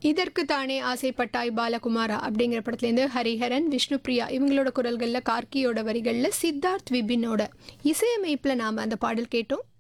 இதற்கு தானே ஆசைப்பட்டாய் பாலகுமாரா அப்படிங்கிற படத்துலேருந்து ஹரிஹரன், விஷ்ணுபிரியா இவங்களோட குரல்களில், கார்கியோட வரிகளில், சித்தார்த் விபினோட இசையமைப்பில் நாம் அந்த பாடல் கேட்டோம்.